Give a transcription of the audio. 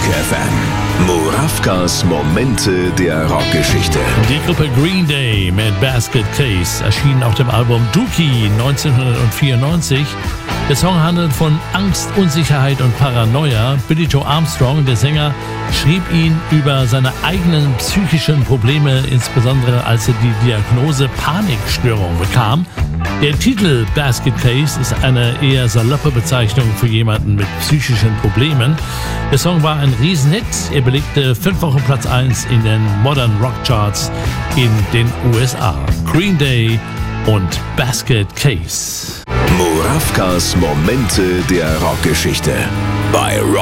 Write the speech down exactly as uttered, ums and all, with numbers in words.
Rock F M. Murawkas Momente der Rockgeschichte. Die Gruppe Green Day mit Basket Case erschien auf dem Album Dookie neunzehnhundertvierundneunzig. Der Song handelt von Angst, Unsicherheit und Paranoia. Billie Joe Armstrong, der Sänger, schrieb ihn über seine eigenen psychischen Probleme, insbesondere als er die Diagnose Panikstörung bekam. Der Titel Basket Case ist eine eher saloppe Bezeichnung für jemanden mit psychischen Problemen. Der Song war ein Riesenhit. Er belegte fünf Wochen Platz eins in den Modern Rock Charts in den U S A. Green Day und Basket Case. Murawkas Momente der Rockgeschichte bei Rock